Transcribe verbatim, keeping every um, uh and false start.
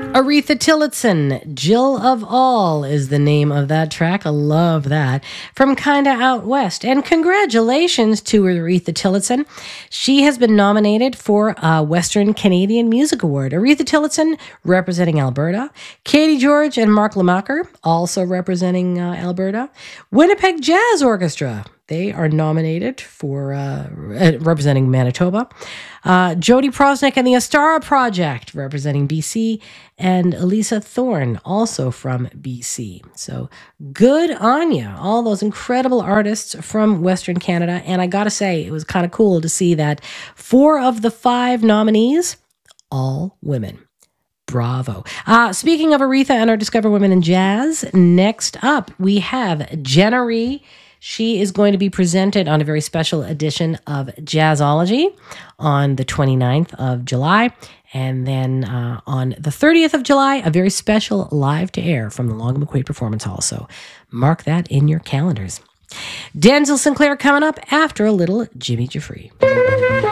Aretha Tillotson, Jill of All is the name of that track. I love that. From Kinda Out West. And congratulations to Aretha Tillotson. She has been nominated for a Western Canadian Music Award. Aretha Tillotson representing Alberta. Katie George and Mark Lamacher also representing uh, Alberta. Winnipeg Jazz Orchestra. They are nominated for uh, representing Manitoba. Uh, Jody Prosnick and the Astara Project representing B C. And Elisa Thorne, also from B C. So good on you. All those incredible artists from Western Canada. And I got to say, it was kind of cool to see that four of the five nominees, all women. Bravo. Uh, speaking of Aretha and our Discover Women in Jazz, next up we have Jenna Rhee. She is going to be presented on a very special edition of Jazzology on the twenty-ninth of July. And then uh, on the thirtieth of July, a very special live to air from the Long McQuaid Performance Hall. So mark that in your calendars. Denzel Sinclair coming up after a little Jimmy Jeffrey.